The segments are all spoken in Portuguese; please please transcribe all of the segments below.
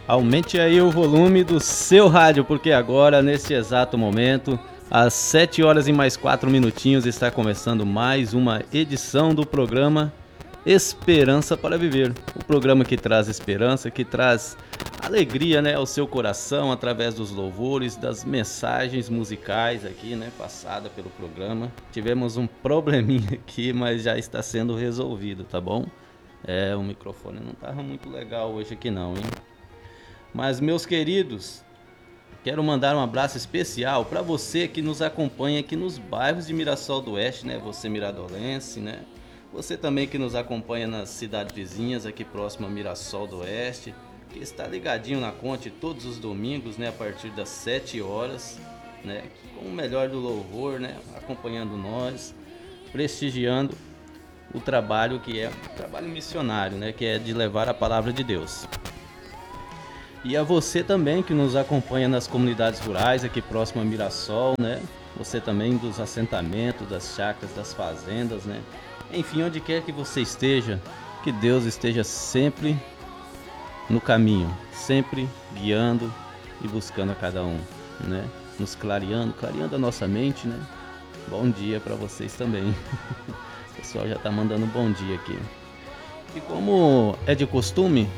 Aumente aí o volume do seu rádio, porque agora, neste exato momento, às 7 horas e mais 4 minutinhos, está começando mais uma edição do programa Esperança para Viver. O programa que traz esperança, que traz alegria, né, ao seu coração, através dos louvores, das mensagens musicais aqui, né, passada pelo programa. Tivemos um probleminha aqui, mas já está sendo resolvido, tá bom? O microfone não estava muito legal hoje aqui não, hein? Mas, meus queridos, quero mandar um abraço especial para você que nos acompanha aqui nos bairros de Mirassol do Oeste, né? Você miradolense, né? Você também que nos acompanha nas cidades vizinhas aqui próximo a Mirassol do Oeste, que está ligadinho na Conte todos os domingos, né? A partir das 7 horas, né? Com o melhor do louvor, né? Acompanhando nós, prestigiando o trabalho que é um trabalho missionário, né? Que é de levar a palavra de Deus. E a você também que nos acompanha nas comunidades rurais aqui próximo a Mirassol, né? Você também dos assentamentos, das chácaras, das fazendas, né? Enfim, onde quer que você esteja, que Deus esteja sempre no caminho, sempre guiando e buscando a cada um, né? Nos clareando a nossa mente, né? Bom dia para vocês também. O pessoal já tá mandando um bom dia aqui. E como é de costume,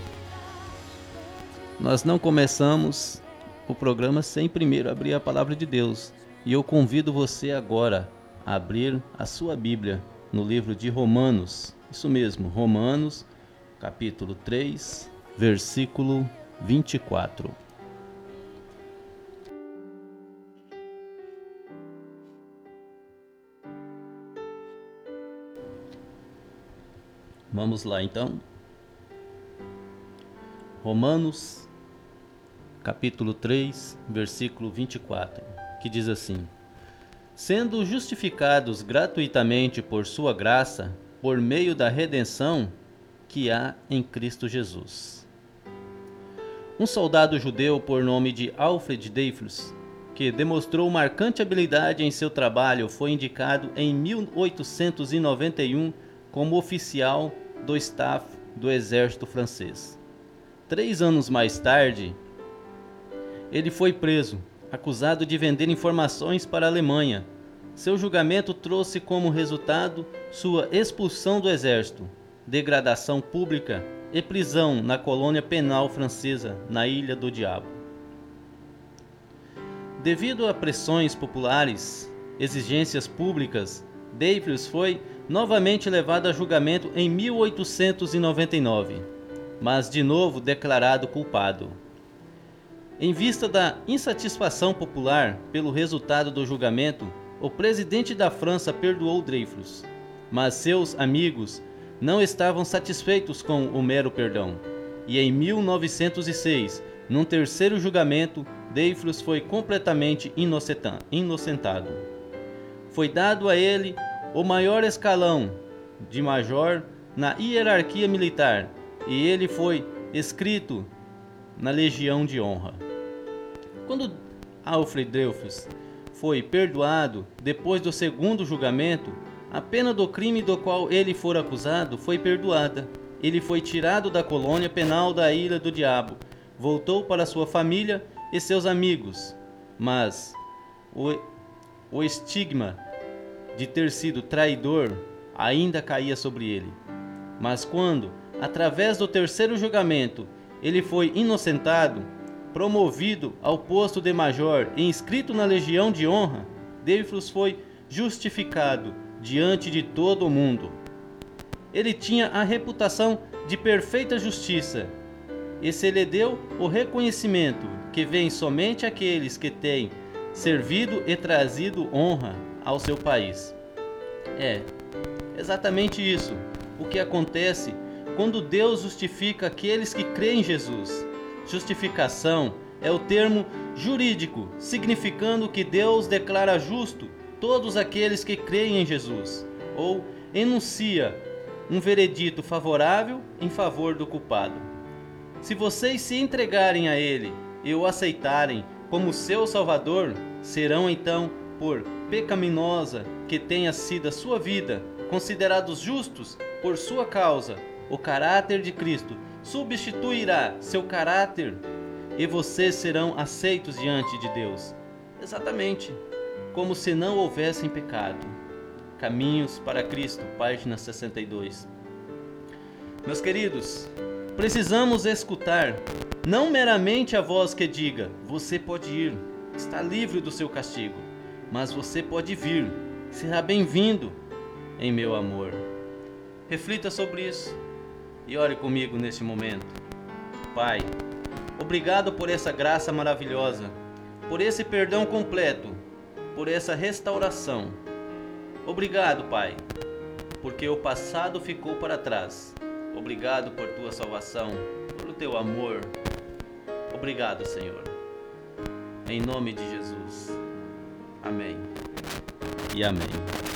nós não começamos o programa sem primeiro abrir a palavra de Deus. E eu convido você agora a abrir a sua Bíblia no livro de Romanos. Isso mesmo, Romanos, capítulo 3, versículo 24. Vamos lá então. Romanos, capítulo 3, versículo 24, que diz assim: sendo justificados gratuitamente por sua graça, por meio da redenção que há em Cristo Jesus. Um soldado judeu por nome de Alfred Dreyfus, que demonstrou marcante habilidade em seu trabalho, foi indicado em 1891 como oficial do staff do exército francês. 3 anos mais tarde, ele foi preso, acusado de vender informações para a Alemanha. Seu julgamento trouxe como resultado sua expulsão do exército, degradação pública e prisão na colônia penal francesa, na Ilha do Diabo. Devido a pressões populares, exigências públicas, Dreyfus foi novamente levado a julgamento em 1899, mas de novo declarado culpado. Em vista da insatisfação popular pelo resultado do julgamento, o presidente da França perdoou Dreyfus, mas seus amigos não estavam satisfeitos com o mero perdão. E em 1906, num terceiro julgamento, Dreyfus foi completamente inocentado. Foi dado a ele o maior escalão de major na hierarquia militar, e ele foi inscrito na Legião de Honra. Quando Alfred Dreyfus foi perdoado depois do segundo julgamento, a pena do crime do qual ele for acusado foi perdoada. Ele foi tirado da colônia penal da Ilha do Diabo, voltou para sua família e seus amigos, mas o estigma de ter sido traidor ainda caía sobre ele. Mas quando, através do terceiro julgamento, ele foi inocentado, promovido ao posto de major e inscrito na Legião de Honra, Dreyfus foi justificado diante de todo o mundo. Ele tinha a reputação de perfeita justiça, e se lhe deu o reconhecimento que vem somente àqueles que têm servido e trazido honra ao seu país. É exatamente isso o que acontece quando Deus justifica aqueles que creem em Jesus. Justificação é o termo jurídico, significando que Deus declara justo todos aqueles que creem em Jesus, ou enuncia um veredito favorável em favor do culpado. Se vocês se entregarem a Ele e o aceitarem como seu Salvador, serão então, por pecaminosa que tenha sido a sua vida, considerados justos por sua causa. O caráter de Cristo substituirá seu caráter e vocês serão aceitos diante de Deus. Exatamente, como se não houvessem pecado. Caminhos para Cristo, página 62. Meus queridos, precisamos escutar não meramente a voz que diga: você pode ir, está livre do seu castigo, mas você pode vir, será bem-vindo em meu amor. Reflita sobre isso e ore comigo neste momento. Pai, obrigado por essa graça maravilhosa, por esse perdão completo, por essa restauração. Obrigado, Pai, porque o passado ficou para trás. Obrigado por tua salvação, por teu amor. Obrigado, Senhor. Em nome de Jesus. Amém e amém.